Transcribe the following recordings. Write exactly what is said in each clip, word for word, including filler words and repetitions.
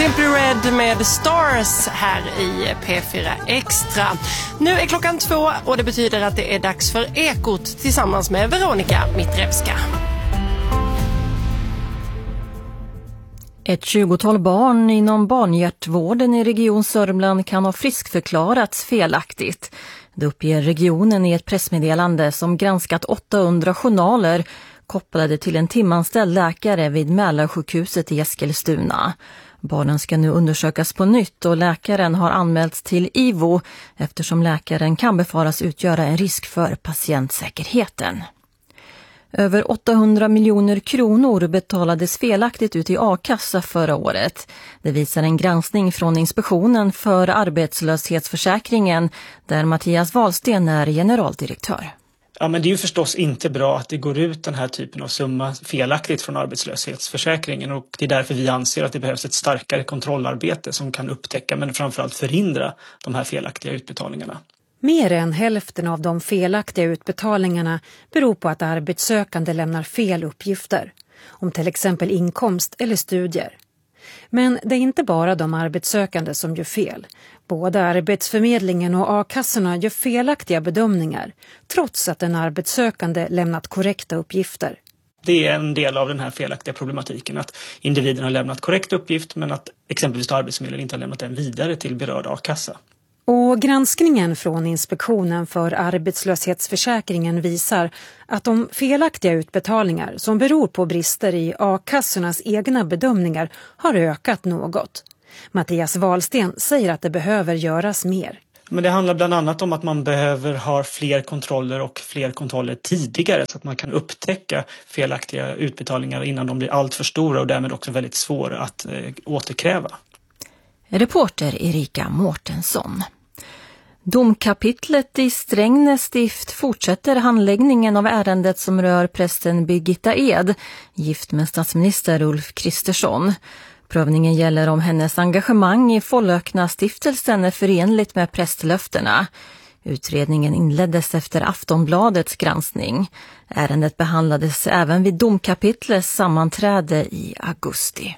Simply Red med Stars här i P fyra Extra. Nu är klockan två och det betyder att det är dags för Ekot tillsammans med Veronica Mittrevska. Ett tjugotal barn inom barnhjärtvården i Region Sörmland kan ha friskförklarats felaktigt. Det uppger regionen i ett pressmeddelande som granskat åttahundra journaler kopplade till en timanställd läkare vid Mälarsjukhuset i Eskilstuna. Barnen ska nu undersökas på nytt och läkaren har anmälts till I V O eftersom läkaren kan befaras utgöra en risk för patientsäkerheten. Över åttahundra miljoner kronor betalades felaktigt ut i a-kassa förra året. Det visar en granskning från Inspektionen för arbetslöshetsförsäkringen där Mattias Wahlsten är generaldirektör. Ja, men det är ju förstås inte bra att det går ut den här typen av summa felaktigt från arbetslöshetsförsäkringen, och det är därför vi anser att det behövs ett starkare kontrollarbete som kan upptäcka men framförallt förhindra de här felaktiga utbetalningarna. Mer än hälften av de felaktiga utbetalningarna beror på att arbetssökande lämnar fel uppgifter om till exempel inkomst eller studier. Men det är inte bara de arbetssökande som gör fel. Både Arbetsförmedlingen och a-kassorna gör felaktiga bedömningar trots att en arbetssökande lämnat korrekta uppgifter. Det är en del av den här felaktiga problematiken att individen har lämnat korrekt uppgift men att exempelvis Arbetsförmedlingen inte har lämnat den vidare till berörd a-kassa. Och granskningen från Inspektionen för arbetslöshetsförsäkringen visar att de felaktiga utbetalningar som beror på brister i a-kassornas egna bedömningar har ökat något. Mattias Wahlsten säger att det behöver göras mer. Men det handlar bland annat om att man behöver ha fler kontroller och fler kontroller tidigare så att man kan upptäcka felaktiga utbetalningar innan de blir allt för stora och därmed också väldigt svåra att eh, återkräva. Reporter Erika Mårtensson. Domkapitlet i Strängnäs stift fortsätter handläggningen av ärendet som rör prästen Birgitta Ed, gift med statsminister Ulf Kristersson. Prövningen gäller om hennes engagemang i Follökna stiftelsen är förenligt med prästlöftena. Utredningen inleddes efter Aftonbladets granskning. Ärendet behandlades även vid domkapitlets sammanträde i augusti.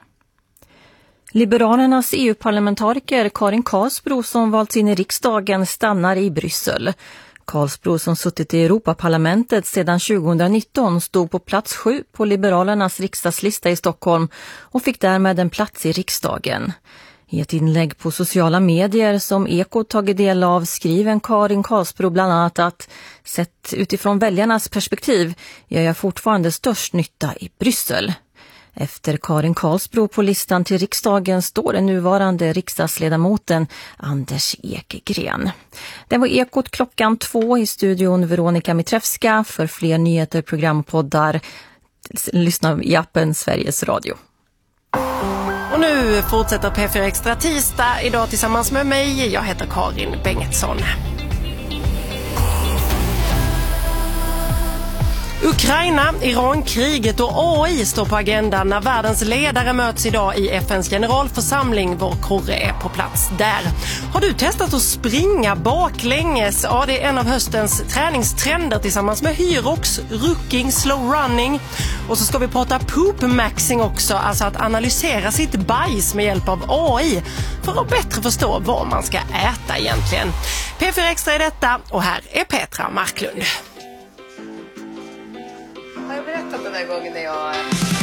Liberalernas E U-parlamentariker Karin Karlsbro som valts in i riksdagen stannar i Bryssel. Karlsbro som suttit i Europaparlamentet sedan tjugonitton stod på plats sju på Liberalernas riksdagslista i Stockholm och fick därmed en plats i riksdagen. I ett inlägg på sociala medier som Ekot tagit del av skriver Karin Karlsbro bland annat att sett utifrån väljarnas perspektiv gör jag fortfarande störst nytta i Bryssel. Efter Karin Karlsbro på listan till riksdagen står den nuvarande riksdagsledamoten Anders Ekegren. Det var Ekot klockan två i studion Veronica Mittrevska. För fler nyheter, programpoddar, lyssna i appen Sveriges Radio. Och nu fortsätter P fyra Extra tisdag idag tillsammans med mig. Jag heter Karin Bengtsson. Ukraina, Iran-kriget och A I står på agendan när världens ledare möts idag i F N:s generalförsamling. Vår korre är på plats där. Har du testat att springa baklänges? Ja, det är en av höstens träningstrender tillsammans med Hyrox, rucking, slow running. Och så ska vi prata poop maxing också, alltså att analysera sitt bajs med hjälp av A I för att bättre förstå vad man ska äta egentligen. P fyra Extra är detta och här är Petra Marklund. Har jag berättat den här gången när jag